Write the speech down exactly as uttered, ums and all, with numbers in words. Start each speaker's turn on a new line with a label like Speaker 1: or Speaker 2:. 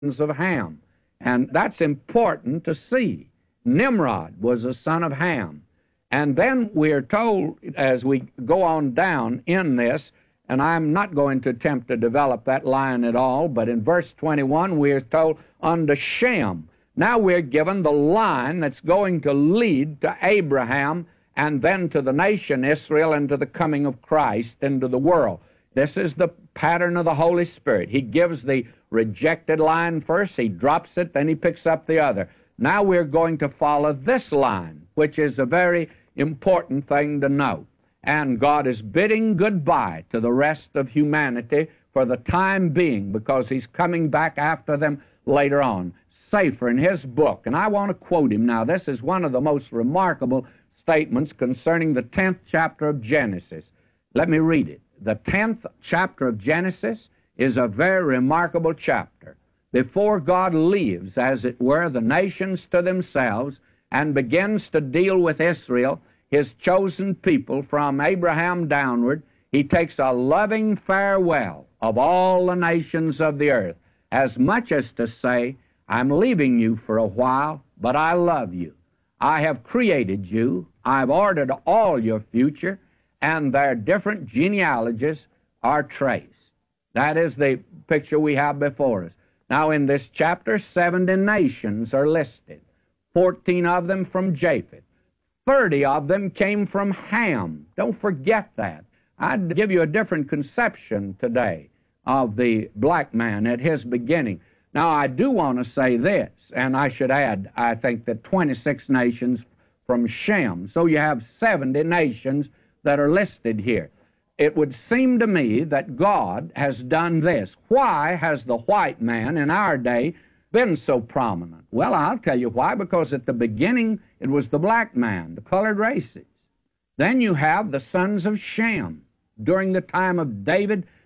Speaker 1: of Ham. And that's important to see. Nimrod was a son of Ham. And then we are told, as we go on down in this, and I'm not going to attempt to develop that line at all, but in verse twenty-one we are told, unto Shem. Now we're given the line that's going to lead to Abraham and then to the nation Israel and to the coming of Christ into the world. This is the pattern of the Holy Spirit. He gives the rejected line first, he drops it, then he picks up the other. Now we're going to follow this line, which is a very important thing to note. And God is bidding goodbye to the rest of humanity for the time being, because he's coming back after them later on. Safer in his book, and I want to quote him now. This is one of the most remarkable statements concerning the tenth chapter of Genesis. Let me read it. The tenth chapter of Genesis is a very remarkable chapter. Before God leaves, as it were, the nations to themselves and begins to deal with Israel, his chosen people from Abraham downward, he takes a loving farewell of all the nations of the earth, as much as to say, I'm leaving you for a while, but I love you. I have created you. I've ordered all your future, and their different genealogies are traced. That is the picture we have before us. Now, in this chapter, seventy nations are listed, fourteen of them from Japheth. thirty of them came from Ham. Don't forget that. I'd give you a different conception today of the black man at his beginning. Now, I do want to say this, and I should add, I think that twenty-six nations from Shem. So you have seventy nations that are listed here. It would seem to me that God has done this. Why has the white man in our day been so prominent? Well, I'll tell you why. Because at the beginning, it was the black man, the colored races. Then you have the sons of Shem. During the time of David,